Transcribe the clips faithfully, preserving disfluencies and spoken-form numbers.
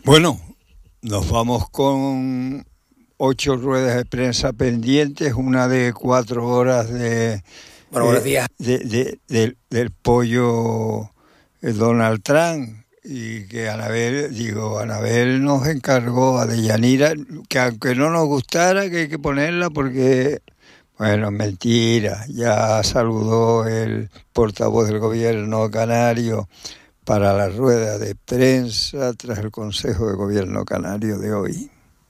Bueno, nos vamos con ocho ruedas de prensa pendientes, una de cuatro horas de, bueno, buenos días. de, de, de, del pollo Donald Trump, y que Anabel, digo, Anabel nos encargó a Deyanira, que aunque no nos gustara, que hay que ponerla porque, bueno, mentira, ya saludó el portavoz del gobierno canario para la rueda de prensa tras el Consejo de Gobierno Canario de hoy.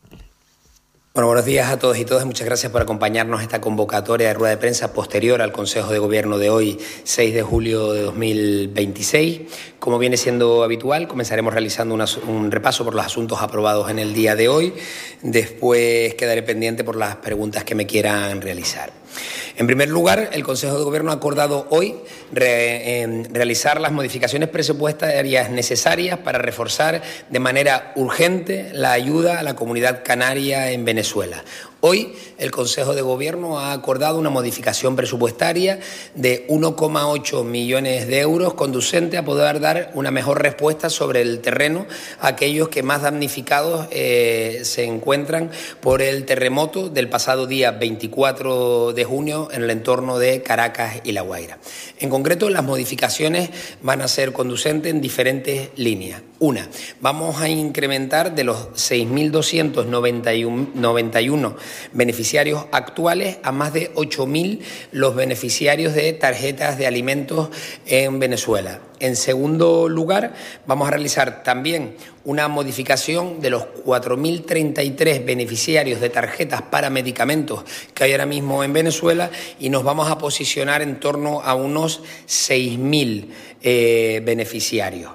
Bueno, buenos días a todos y todas. Muchas gracias por acompañarnos a esta convocatoria de rueda de prensa posterior al Consejo de Gobierno de hoy, seis de julio de dos mil veintiséis. Como viene siendo habitual, comenzaremos realizando una, un repaso por los asuntos aprobados en el día de hoy. Después quedaré pendiente por las preguntas que me quieran realizar. En primer lugar, el Consejo de Gobierno ha acordado hoy re, eh, realizar las modificaciones presupuestarias necesarias para reforzar de manera urgente la ayuda a la comunidad canaria en Venezuela. Hoy el Consejo de Gobierno ha acordado una modificación presupuestaria de uno coma ocho millones de euros conducente a poder dar una mejor respuesta sobre el terreno a aquellos que más damnificados eh, se encuentran por el terremoto del pasado día veinticuatro de junio en el entorno de Caracas y La Guaira. En concreto, las modificaciones van a ser conducentes en diferentes líneas. Una, vamos a incrementar de los seis mil doscientos noventa y uno beneficiarios actuales a más de ocho mil los beneficiarios de tarjetas de alimentos en Venezuela. En segundo lugar, vamos a realizar también una modificación de los cuatro mil treinta y tres beneficiarios de tarjetas para medicamentos que hay ahora mismo en Venezuela y nos vamos a posicionar en torno a unos seis mil eh, beneficiarios.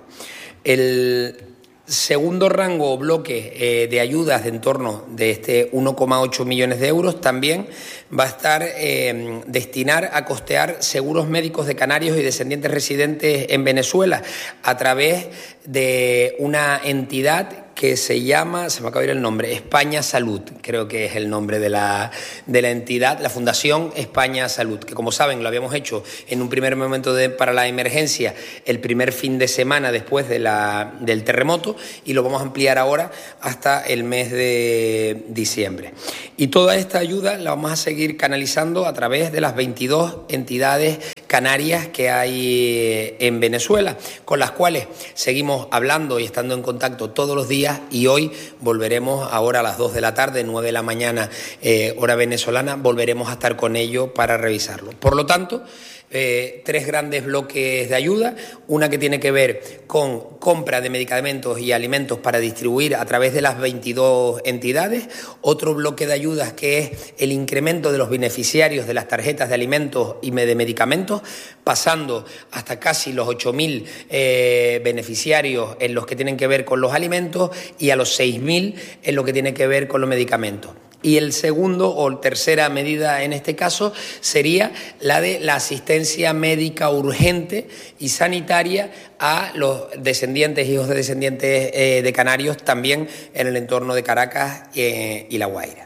El segundo rango o bloque eh, de ayudas de en torno de este uno coma ocho millones de euros también va a estar eh, destinar a costear seguros médicos de canarios y descendientes residentes en Venezuela a través de una entidad que se llama, se me acaba de ir el nombre, España Salud, creo que es el nombre de la, de la entidad, la Fundación España Salud, que como saben lo habíamos hecho en un primer momento de, para la emergencia, el primer fin de semana después de la, del terremoto, y lo vamos a ampliar ahora hasta el mes de diciembre. Y toda esta ayuda la vamos a seguir canalizando a través de las veintidós entidades canarias que hay en Venezuela, con las cuales seguimos hablando y estando en contacto todos los días, y hoy volveremos ahora a las dos de la tarde, nueve de la mañana, eh, hora venezolana, volveremos a estar con ellos para revisarlo. Por lo tanto, Eh, tres grandes bloques de ayuda, una que tiene que ver con compra de medicamentos y alimentos para distribuir a través de las veintidós entidades, otro bloque de ayudas que es el incremento de los beneficiarios de las tarjetas de alimentos y de medicamentos, pasando hasta casi los ocho mil eh, beneficiarios en los que tienen que ver con los alimentos y a los seis mil en lo que tiene que ver con los medicamentos. Y el segundo o tercera medida en este caso sería la de la asistencia médica urgente y sanitaria a los descendientes, hijos de descendientes eh, de canarios también en el entorno de Caracas eh, y La Guaira.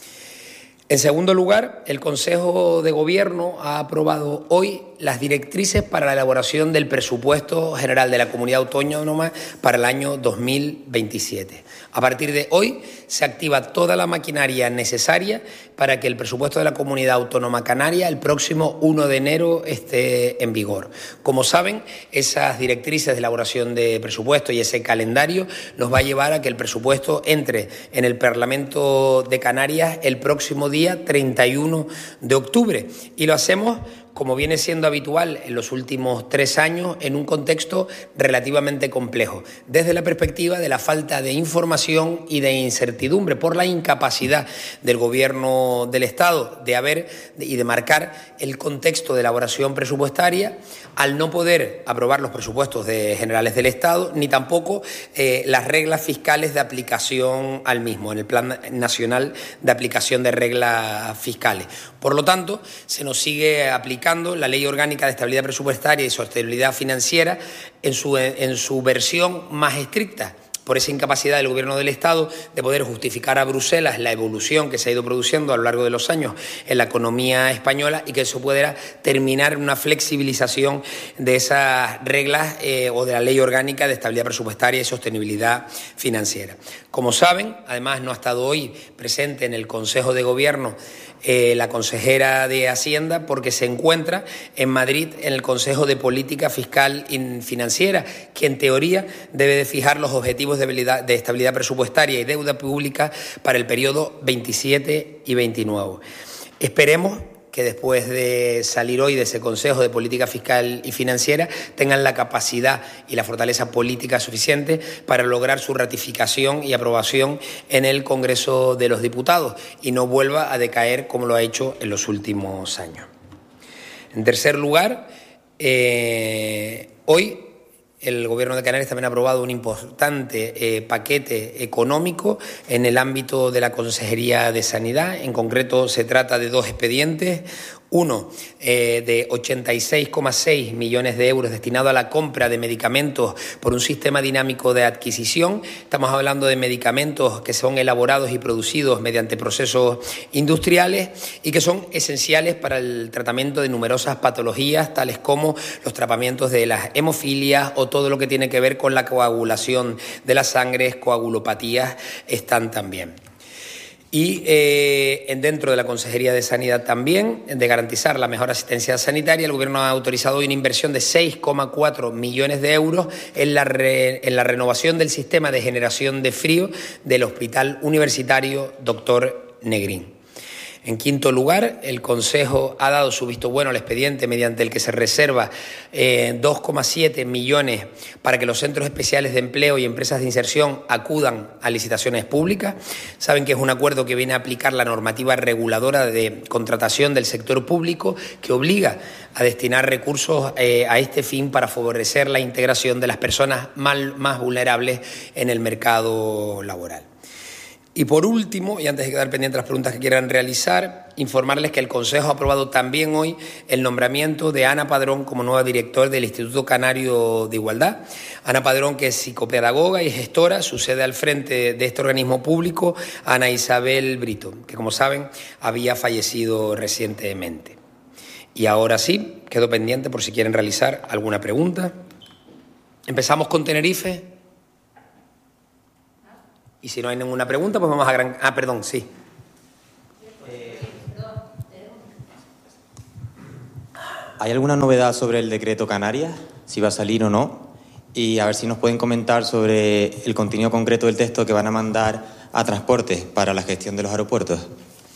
En segundo lugar, el Consejo de Gobierno ha aprobado hoy las directrices para la elaboración del presupuesto general de la Comunidad Autónoma para el año dos mil veintisiete. A partir de hoy se activa toda la maquinaria necesaria para que el presupuesto de la Comunidad Autónoma Canaria el próximo uno de enero esté en vigor. Como saben, esas directrices de elaboración de presupuesto y ese calendario nos va a llevar a que el presupuesto entre en el Parlamento de Canarias el próximo día treinta y uno de octubre, y lo hacemos, como viene siendo habitual en los últimos tres años, en un contexto relativamente complejo, desde la perspectiva de la falta de información y de incertidumbre por la incapacidad del Gobierno del Estado de haber y de marcar el contexto de elaboración presupuestaria, al no poder aprobar los presupuestos de generales del Estado, ni tampoco eh, las reglas fiscales de aplicación al mismo, en el Plan Nacional de Aplicación de Reglas Fiscales. Por lo tanto, se nos sigue aplicando la Ley Orgánica de Estabilidad Presupuestaria y Sostenibilidad Financiera en su, en su versión más estricta, por esa incapacidad del Gobierno del Estado de poder justificar a Bruselas la evolución que se ha ido produciendo a lo largo de los años en la economía española y que eso pudiera terminar en una flexibilización de esas reglas eh, o de la Ley Orgánica de Estabilidad Presupuestaria y Sostenibilidad Financiera. Como saben, además no ha estado hoy presente en el Consejo de Gobierno eh, la consejera de Hacienda porque se encuentra en Madrid en el Consejo de Política Fiscal y Financiera, que en teoría debe de fijar los objetivos de estabilidad, de estabilidad presupuestaria y deuda pública para el periodo veintisiete y veintinueve. Esperemos que después de salir hoy de ese Consejo de Política Fiscal y Financiera tengan la capacidad y la fortaleza política suficiente para lograr su ratificación y aprobación en el Congreso de los Diputados y no vuelva a decaer como lo ha hecho en los últimos años. En tercer lugar, eh, hoy el Gobierno de Canarias también ha aprobado un importante eh, paquete económico en el ámbito de la Consejería de Sanidad. En concreto, se trata de dos expedientes. Uno eh, de ochenta y seis coma seis millones de euros destinado a la compra de medicamentos por un sistema dinámico de adquisición. Estamos hablando de medicamentos que son elaborados y producidos mediante procesos industriales y que son esenciales para el tratamiento de numerosas patologías, tales como los tratamientos de las hemofilias o todo lo que tiene que ver con la coagulación de las sangres, coagulopatías, están también. Y eh, dentro de la Consejería de Sanidad también, de garantizar la mejor asistencia sanitaria, el Gobierno ha autorizado hoy una inversión de seis coma cuatro millones de euros en la, re, en la renovación del sistema de generación de frío del Hospital Universitario Doctor Negrín. En quinto lugar, el Consejo ha dado su visto bueno al expediente mediante el que se reserva eh, dos coma siete millones para que los centros especiales de empleo y empresas de inserción acudan a licitaciones públicas. Saben que es un acuerdo que viene a aplicar la normativa reguladora de contratación del sector público que obliga a destinar recursos eh, a este fin para favorecer la integración de las personas más, más vulnerables en el mercado laboral. Y por último, y antes de quedar pendientes de las preguntas que quieran realizar, informarles que el Consejo ha aprobado también hoy el nombramiento de Ana Padrón como nueva directora del Instituto Canario de Igualdad. Ana Padrón, que es psicopedagoga y gestora, sucede al frente de este organismo público a Ana Isabel Brito, que como saben había fallecido recientemente. Y ahora sí, quedo pendiente por si quieren realizar alguna pregunta. Empezamos con Tenerife. Y si no hay ninguna pregunta, pues vamos a Gran... Ah, perdón, sí. ¿Hay alguna novedad sobre el decreto Canarias? Si va a salir o no. Y a ver si nos pueden comentar sobre el contenido concreto del texto que van a mandar a Transportes para la gestión de los aeropuertos.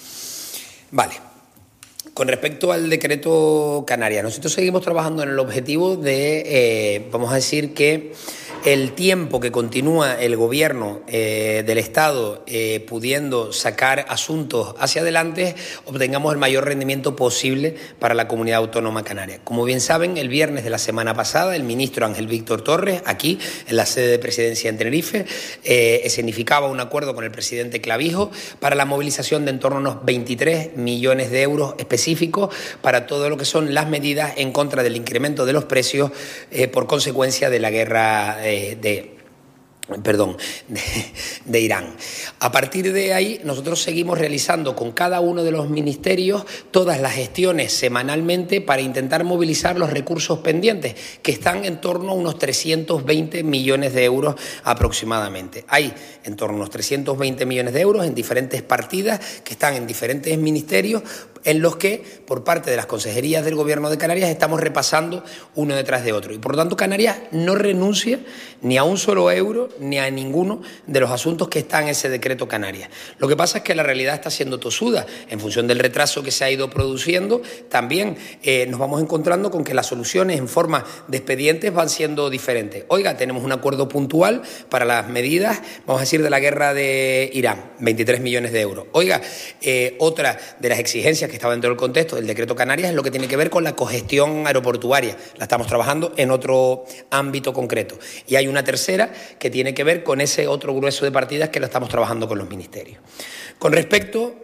Vale. Con respecto al decreto Canarias, nosotros seguimos trabajando en el objetivo de, eh, vamos a decir que el tiempo que continúa el Gobierno eh, del Estado eh, pudiendo sacar asuntos hacia adelante, obtengamos el mayor rendimiento posible para la comunidad autónoma canaria. Como bien saben, el viernes de la semana pasada, el ministro Ángel Víctor Torres, aquí en la sede de Presidencia en Tenerife, eh, significaba un acuerdo con el presidente Clavijo para la movilización de en torno a unos veintitrés millones de euros específicos para todo lo que son las medidas en contra del incremento de los precios eh, por consecuencia de la guerra eh, de perdón, de, de Irán. A partir de ahí, nosotros seguimos realizando con cada uno de los ministerios todas las gestiones semanalmente para intentar movilizar los recursos pendientes, que están en torno a unos trescientos veinte millones de euros aproximadamente. Hay en torno a unos trescientos veinte millones de euros en diferentes partidas que están en diferentes ministerios, en los que, por parte de las consejerías del Gobierno de Canarias, estamos repasando uno detrás de otro. Y, por lo tanto, Canarias no renuncia ni a un solo euro ni a ninguno de los asuntos que están en ese decreto Canarias. Lo que pasa es que la realidad está siendo tosuda. En función del retraso que se ha ido produciendo, también eh, nos vamos encontrando con que las soluciones en forma de expedientes van siendo diferentes. Oiga, tenemos un acuerdo puntual para las medidas, vamos a decir, de la guerra de Irán, veintitrés millones de euros. Oiga, eh, otra de las exigencias que estaba dentro del contexto del decreto Canarias es lo que tiene que ver con la cogestión aeroportuaria. La estamos trabajando en otro ámbito concreto. Y hay una tercera que tiene que ver con ese otro grueso de partidas que lo estamos trabajando con los ministerios. Con respecto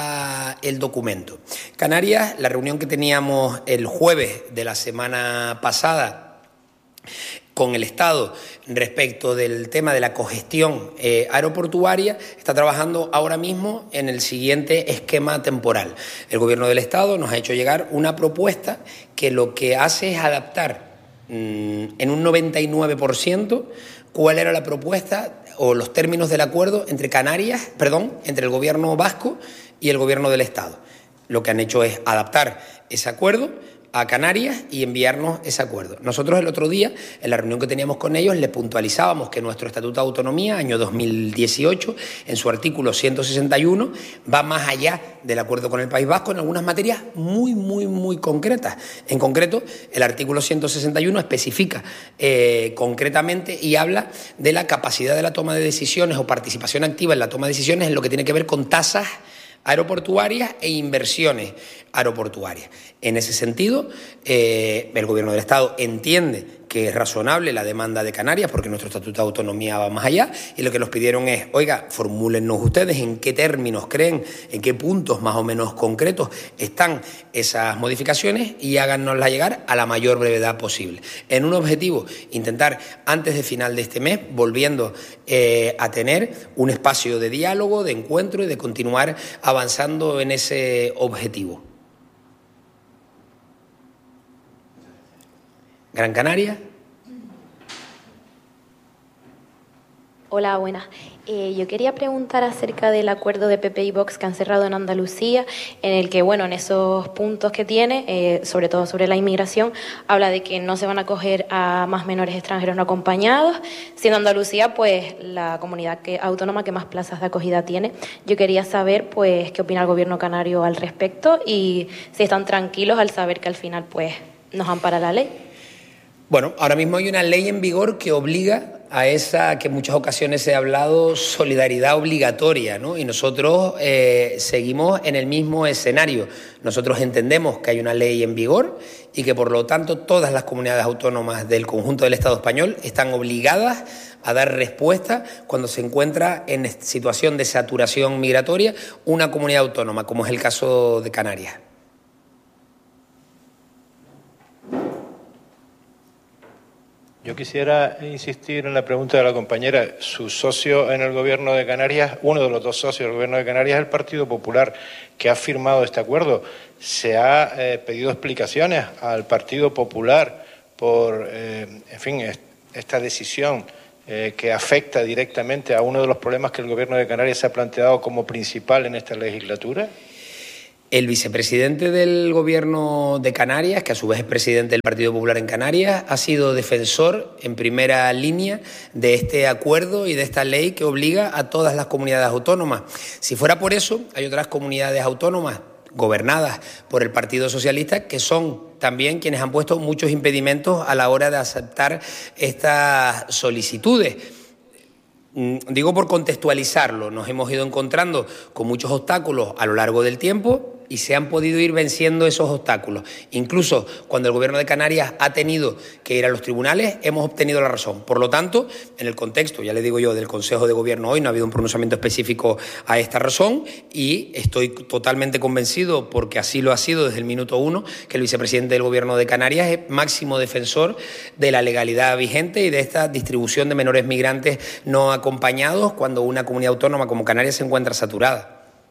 al documento, Canarias, la reunión que teníamos el jueves de la semana pasada, con el Estado respecto del tema de la cogestión eh, aeroportuaria, está trabajando ahora mismo en el siguiente esquema temporal. El Gobierno del Estado nos ha hecho llegar una propuesta que lo que hace es adaptar mmm, en un noventa y nueve por ciento cuál era la propuesta o los términos del acuerdo entre Canarias, perdón, entre el Gobierno vasco y el Gobierno del Estado. Lo que han hecho es adaptar ese acuerdo a Canarias y enviarnos ese acuerdo. Nosotros el otro día, en la reunión que teníamos con ellos, les puntualizábamos que nuestro Estatuto de Autonomía, año dos mil dieciocho, en su artículo ciento sesenta y uno, va más allá del acuerdo con el País Vasco en algunas materias muy, muy, muy concretas. En concreto, el artículo ciento sesenta y uno especifica eh, concretamente y habla de la capacidad de la toma de decisiones o participación activa en la toma de decisiones en lo que tiene que ver con tasas aeroportuarias e inversiones aeroportuarias. En ese sentido, eh, el Gobierno del Estado entiende que es razonable la demanda de Canarias porque nuestro Estatuto de Autonomía va más allá y lo que nos pidieron es, oiga, formúlennos ustedes en qué términos creen, en qué puntos más o menos concretos están esas modificaciones y háganoslas llegar a la mayor brevedad posible. En un objetivo, intentar antes de final de este mes, volviendo eh, a tener un espacio de diálogo, de encuentro y de continuar avanzando en ese objetivo. Gran Canaria. Hola, buenas. Eh, yo quería preguntar acerca del acuerdo de P P y Vox que han cerrado en Andalucía, en el que, bueno, en esos puntos que tiene, eh, sobre todo sobre la inmigración, habla de que no se van a acoger a más menores extranjeros no acompañados, siendo Andalucía, pues, la comunidad que, autónoma que más plazas de acogida tiene. Yo quería saber, pues, qué opina el Gobierno canario al respecto y si están tranquilos al saber que al final, pues, nos ampara la ley. Bueno, ahora mismo hay una ley en vigor que obliga a esa que en muchas ocasiones se ha hablado solidaridad obligatoria, ¿no? Y nosotros eh, seguimos en el mismo escenario. Nosotros entendemos que hay una ley en vigor y que por lo tanto todas las comunidades autónomas del conjunto del Estado español están obligadas a dar respuesta cuando se encuentra en situación de saturación migratoria una comunidad autónoma, como es el caso de Canarias. Yo quisiera insistir en la pregunta de la compañera. Su socio en el Gobierno de Canarias, uno de los dos socios del Gobierno de Canarias, es el Partido Popular, que ha firmado este acuerdo. ¿Se ha eh, pedido explicaciones al Partido Popular por, eh, en fin, esta decisión eh, que afecta directamente a uno de los problemas que el Gobierno de Canarias se ha planteado como principal en esta legislatura? El vicepresidente del Gobierno de Canarias, que a su vez es presidente del Partido Popular en Canarias, ha sido defensor en primera línea de este acuerdo y de esta ley que obliga a todas las comunidades autónomas. Si fuera por eso, hay otras comunidades autónomas gobernadas por el Partido Socialista que son también quienes han puesto muchos impedimentos a la hora de aceptar estas solicitudes. Digo por contextualizarlo, nos hemos ido encontrando con muchos obstáculos a lo largo del tiempo y se han podido ir venciendo esos obstáculos. Incluso cuando el Gobierno de Canarias ha tenido que ir a los tribunales, hemos obtenido la razón. Por lo tanto, en el contexto, ya le digo yo, del Consejo de Gobierno hoy, no ha habido un pronunciamiento específico a esta razón y estoy totalmente convencido, porque así lo ha sido desde el minuto uno, que el vicepresidente del Gobierno de Canarias es máximo defensor de la legalidad vigente y de esta distribución de menores migrantes no acompañados cuando una comunidad autónoma como Canarias se encuentra saturada.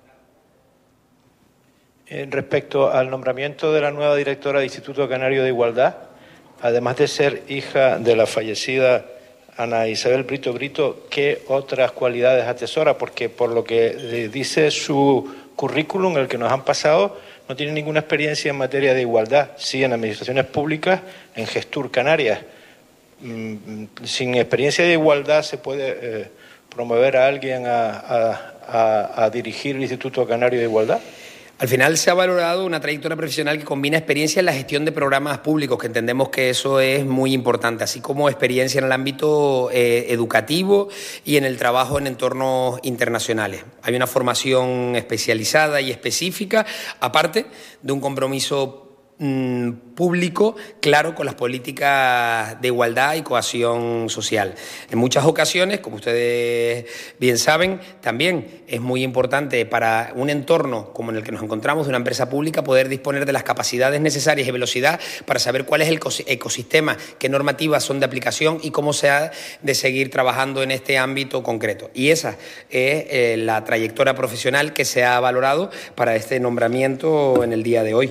En respecto al nombramiento de la nueva directora del Instituto Canario de Igualdad, además de ser hija de la fallecida Ana Isabel Brito Brito, ¿qué otras cualidades atesora? Porque por lo que dice su currículum, el que nos han pasado, no tiene ninguna experiencia en materia de igualdad, sí en administraciones públicas, en Gestur Canarias. Sin experiencia de igualdad se puede eh, promover a alguien a, a, a, a dirigir el Instituto Canario de Igualdad. Al final se ha valorado una trayectoria profesional que combina experiencia en la gestión de programas públicos, que entendemos que eso es muy importante, así como experiencia en el ámbito eh, educativo y en el trabajo en entornos internacionales. Hay una formación especializada y específica, aparte de un compromiso mmm, público claro con las políticas de igualdad y cohesión social. En muchas ocasiones, como ustedes bien saben, también es muy importante para un entorno como en el que nos encontramos de una empresa pública poder disponer de las capacidades necesarias y velocidad para saber cuál es el ecosistema, qué normativas son de aplicación y cómo se ha de seguir trabajando en este ámbito concreto. Y esa es eh, la trayectoria profesional que se ha valorado para este nombramiento en el día de hoy.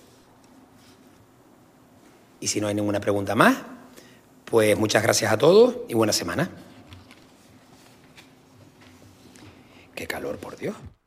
Y si no hay ninguna pregunta más, pues muchas gracias a todos y buena semana. Qué calor, por Dios.